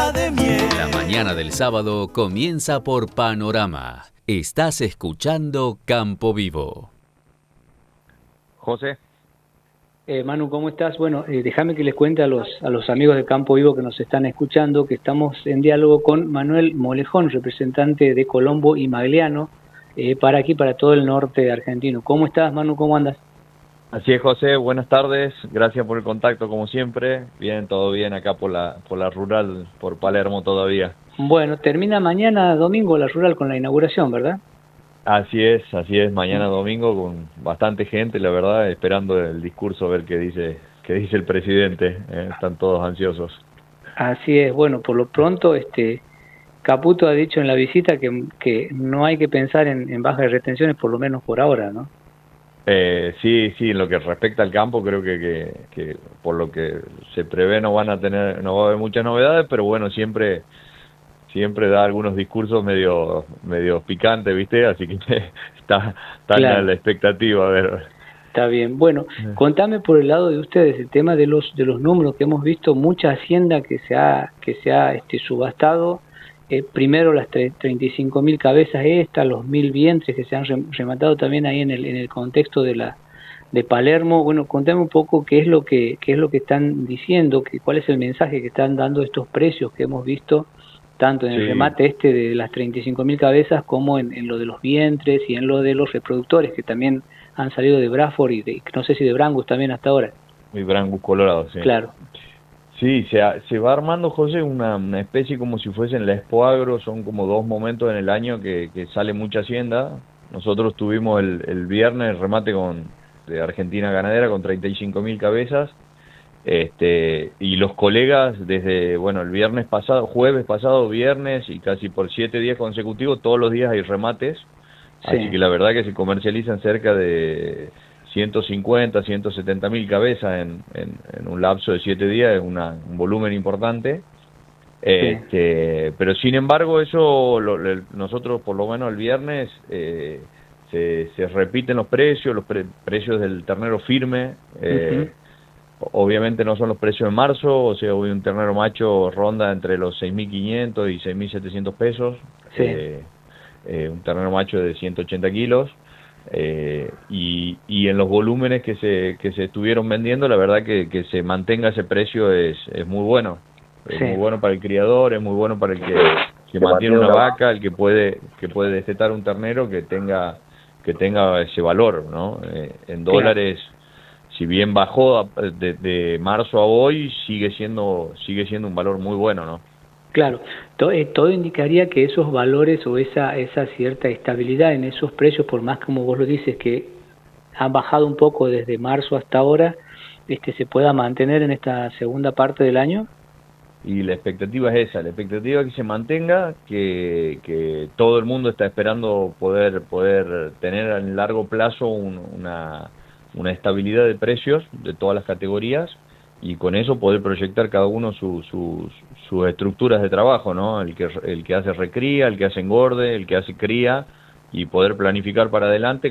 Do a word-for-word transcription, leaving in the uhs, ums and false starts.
luna de miel. La mañana del sábado comienza por Panorama. Estás escuchando Campo Vivo. José. Eh, Manu, ¿cómo estás? Bueno, eh, déjame que les cuente a los, a los amigos de Campo Vivo que nos están escuchando que estamos en diálogo con Manuel Molejón, representante de Colombo y Magliano, eh, para aquí, para todo el norte argentino. ¿Cómo estás, Manu? ¿Cómo andas? Así es, José, buenas tardes, gracias por el contacto como siempre. Bien, todo bien acá por la, por la rural, por Palermo todavía. Bueno, termina mañana domingo la rural con la inauguración, ¿verdad? Así es, así es, mañana domingo con bastante gente, la verdad, esperando el discurso a ver qué dice, qué dice el presidente, eh, están todos ansiosos. Así es, bueno, por lo pronto este Caputo ha dicho en la visita que, que no hay que pensar en, en bajas retenciones, por lo menos por ahora, ¿no? Eh, sí, sí, en lo que respecta al campo creo que, que, que por lo que se prevé no van a tener, no va a haber muchas novedades, pero bueno, siempre siempre da algunos discursos medio medio picantes, ¿viste? Así que está, está claro. en la expectativa, a ver. Está bien. Bueno, contame por el lado de ustedes el tema de los de los números que hemos visto, mucha hacienda que se ha que se ha este subastado, eh, primero las treinta y cinco mil cabezas estas, los mil vientres que se han rematado también ahí en el en el contexto de la de Palermo. Bueno, contame un poco qué es lo que qué es lo que están diciendo, que cuál es el mensaje que están dando estos precios que hemos visto tanto en el sí. remate este de las treinta y cinco mil cabezas como en, en lo de los vientres y en lo de los reproductores que también han salido de Bradford y de, no sé si de Brangus también hasta ahora. Y Brangus Colorado, sí. Claro. Sí, se, se va armando, José, una, una especie como si fuesen la Expo Agro, son como dos momentos en el año que, que sale mucha hacienda. Nosotros tuvimos el, el viernes el remate con de Argentina Ganadera con treinta y cinco mil cabezas. Este, y los colegas desde, bueno, el viernes pasado, jueves pasado, viernes y casi por siete días consecutivos, todos los días hay remates, sí. Así que la verdad que se comercializan cerca de ciento cincuenta, ciento setenta mil cabezas en, en, en un lapso de siete días, es una, un volumen importante. Sí. Este, pero sin embargo eso, lo, lo, nosotros por lo menos el viernes eh, se, se repiten los precios, los pre, precios del ternero firme, eh, uh-huh. Obviamente no son los precios de marzo, o sea, hoy un ternero macho ronda entre los seis mil quinientos y seis mil setecientos pesos, sí. eh, eh, un ternero macho de ciento ochenta kilos, eh, y, y en los volúmenes que se que se estuvieron vendiendo, la verdad que, que se mantenga ese precio es, es muy bueno, es sí. muy bueno para el criador, es muy bueno para el que, que mantiene una vaca, el que puede que puede destetar un ternero que tenga que tenga ese valor, ¿no? Eh, en dólares... Sí. Si bien bajó de, de marzo a hoy, sigue siendo sigue siendo un valor muy bueno, ¿no? Claro, todo, eh, todo indicaría que esos valores o esa esa cierta estabilidad en esos precios, por más como vos lo dices, que han bajado un poco desde marzo hasta ahora, este se pueda mantener en esta segunda parte del año. Y la expectativa es esa, la expectativa es que se mantenga, que, que todo el mundo está esperando poder poder tener a largo plazo un, una... una estabilidad de precios de todas las categorías y con eso poder proyectar cada uno sus su, sus estructuras de trabajo, ¿no? El que el que hace recría, el que hace engorde, el que hace cría y poder planificar para adelante